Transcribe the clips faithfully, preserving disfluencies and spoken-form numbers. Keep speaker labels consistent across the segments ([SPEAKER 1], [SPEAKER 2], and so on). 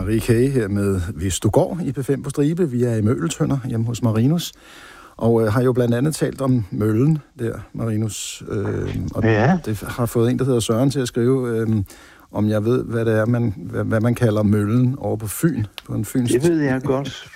[SPEAKER 1] Marie K. her med Hvis du går i P fem på stribe. Vi er i Møgeltønder hjemme hos Marinus. Og øh, har jo blandt andet talt om møllen der, Marinus. Øh, og
[SPEAKER 2] ja.
[SPEAKER 1] Det har fået en, der hedder Søren, til at skrive, øh, om jeg ved, hvad det er, man, hvad, hvad man kalder møllen over på Fyn. På en Fyns.
[SPEAKER 2] Det ved jeg godt.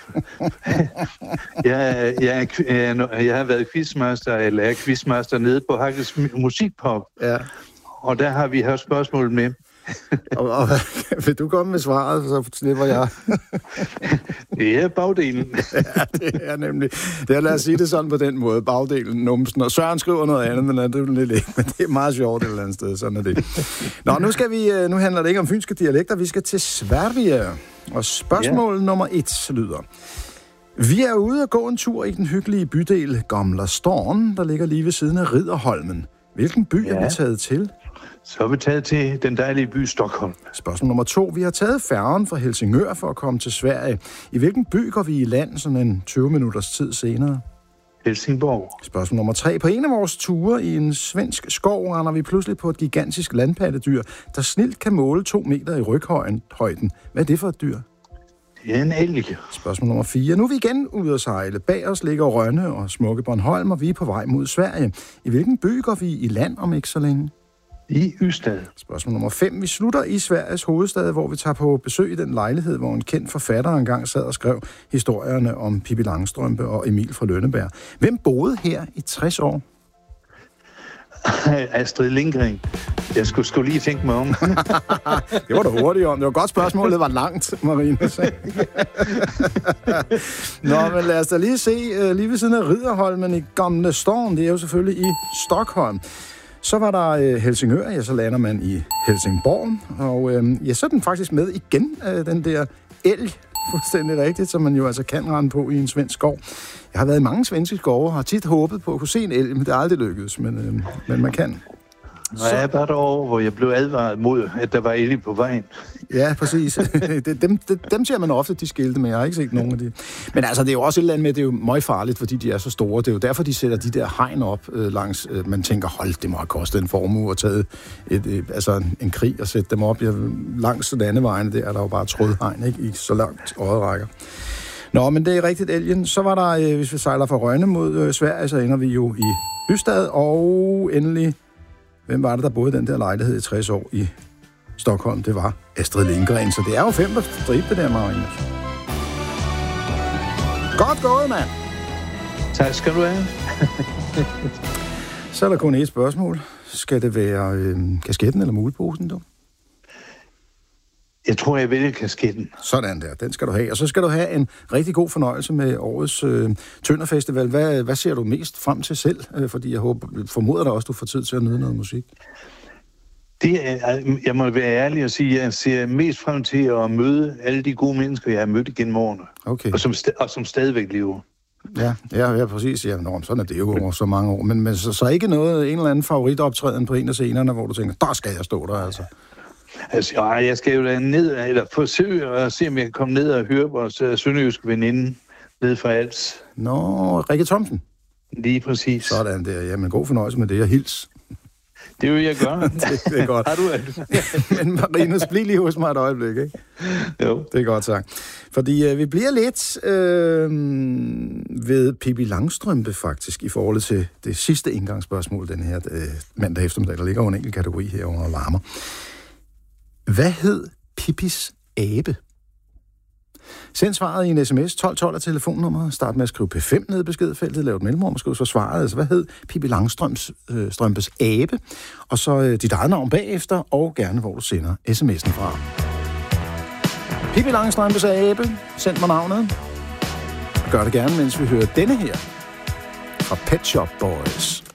[SPEAKER 2] jeg, jeg, jeg, jeg har været quizmaster, eller er quizmaster nede på Hakkes Musikpop.
[SPEAKER 1] Ja.
[SPEAKER 2] Og der har vi haft spørgsmål med.
[SPEAKER 1] og, og vil du komme med svaret, så slipper jeg.
[SPEAKER 2] Det er bagdelen.
[SPEAKER 1] Ja, det er nemlig. Det er, lad os sige det sådan på den måde, bagdelen, numsen. Og Søren skriver noget andet, men det er lidt ikke. Men det er meget sjovt et eller andet sted, sådan er det. Nå, nu skal vi, nu handler det ikke om fynske dialekter, vi skal til Sverige. Og spørgsmål ja. nummer et lyder: Vi er ude at gå en tur i den hyggelige bydel Gamla Stan, der ligger lige ved siden af Ridderholmen. Hvilken by ja. er vi taget til?
[SPEAKER 2] Så er vi taget til den dejlige by Stockholm.
[SPEAKER 1] Spørgsmål nummer to. Vi har taget færgen fra Helsingør for at komme til Sverige. I hvilken by går vi i land sådan en tyve minutters tid senere?
[SPEAKER 2] Helsingborg.
[SPEAKER 1] Spørgsmål nummer tre. På en af vores ture i en svensk skov render vi pludselig på et gigantisk landpattedyr, der snilt kan måle to meter i ryghøjden. Hvad er det for et dyr?
[SPEAKER 2] Det er en elg.
[SPEAKER 1] Spørgsmål nummer fire. Nu er vi igen ude at sejle. Bag os ligger Rønne og smukke Bornholm, og vi er på vej mod Sverige. I hvilken by går vi i land om ikke så længe?
[SPEAKER 2] I Ystad.
[SPEAKER 1] Spørgsmål nummer fem. Vi slutter i Sveriges hovedstad, hvor vi tager på besøg i den lejlighed, hvor en kendt forfatter engang sad og skrev historierne om Pippi Langstrømpe og Emil fra Lønneberg. Hvem boede her i tres år?
[SPEAKER 2] Astrid Lindgren. Jeg skulle, skulle lige tænke mig om.
[SPEAKER 1] Det var da hurtigt om. Det var godt spørgsmål. Det var langt, Marinus. Nå, men lad os da lige se. Lige ved siden af Ridderholmen i Gamla Stan, det er jo selvfølgelig i Stockholm. Så var der øh, Helsingør, ja, så lander man i Helsingborg, og øh, ja, så er den faktisk med igen, øh, den der elg, fuldstændig rigtigt, som man jo altså kan rende på i en svensk skov. Jeg har været i mange svenske skove, og har tit håbet på at kunne se en elg, men det er aldrig lykkedes, men, øh, men man kan.
[SPEAKER 2] Så... Jeg var derovre, hvor jeg blev advaret mod, at der var elg på vejen.
[SPEAKER 1] Ja, præcis. dem, dem, dem ser man ofte, de skilte, men jeg har ikke set nogen af de. Men altså, det er jo også et eller andet med, det er jo meget farligt, fordi de er så store. Det er jo derfor, de sætter de der hegn op øh, langs. Øh, man tænker, hold, det må have kostet en formue at tage et, øh, altså en, en krig og sætte dem op. Ja, langs landevejene, der er der jo bare trådhegn, ikke? I så langt øjet rækker. Nå, men det er rigtigt, elgen. Så var der, øh, hvis vi sejler fra Rønne mod øh, Sverige, så ender vi jo i Ystad, og endelig... Hvem var det, der boede i den der lejlighed i tres år i Stockholm? Det var Astrid Lindgren, så det er jo fem på stribe, det der, Marinus. Godt gået, mand!
[SPEAKER 2] Tak skal du have.
[SPEAKER 1] Så er der kun et spørgsmål. Skal det være øh, kasketten eller muleposen, du?
[SPEAKER 2] Jeg tror, jeg vælger kasketten.
[SPEAKER 1] Sådan der, den skal du have. Og så skal du have en rigtig god fornøjelse med årets øh, Tønderfestival. Hvad, hvad ser du mest frem til selv? Øh, fordi jeg håber, formoder dig også, du får tid til at nyde noget musik.
[SPEAKER 2] Det er, jeg må være ærlig og sige, at jeg ser mest frem til at møde alle de gode mennesker, jeg har mødt igennem årene.
[SPEAKER 1] Okay.
[SPEAKER 2] Og som, og som stadigvæk lever.
[SPEAKER 1] Ja, ja, ja, præcis. Ja, nå, sådan er det jo over så mange år. Men, men så, så ikke noget, en eller anden favoritoptræden på en af scenerne, hvor du tænker, der skal jeg stå der, altså.
[SPEAKER 2] Altså, ja, jeg skal jo ned, eller forsøge at se, om jeg kan komme ned og høre vores uh, sønderjyske veninde ned fra Als.
[SPEAKER 1] Nå, Rikke Thomsen.
[SPEAKER 2] Lige præcis.
[SPEAKER 1] Sådan der. Jamen, god fornøjelse med det, og hils.
[SPEAKER 2] Det vil jeg gøre.
[SPEAKER 1] det, det er godt.
[SPEAKER 2] Har du det?
[SPEAKER 1] Men Marinus, bliv lige hos mig et øjeblik, ikke?
[SPEAKER 2] Jo.
[SPEAKER 1] Det er godt sagt. Fordi øh, vi bliver lidt øh, ved Pippi Langstrømpe, faktisk, i forhold til det sidste indgangsspørgsmål, den her øh, mandag eftermiddag, der ligger jo en enkelt kategori her under larmer. Hvad hed Pippis abe? Send svaret i en sms, tolv tolv er telefonnummeret. Start med at skrive P fem ned i beskedfeltet, lav et mellemrum og skriv så svaret. Altså, hvad hed Pippi Langstrøms øh, Strømpes abe? Og så øh, dit eget navn bagefter, og gerne hvor du sender sms'en fra. Pippi Langstrømpes abe, send mig navnet. Gør det gerne, mens vi hører denne her fra Pet Shop Boys.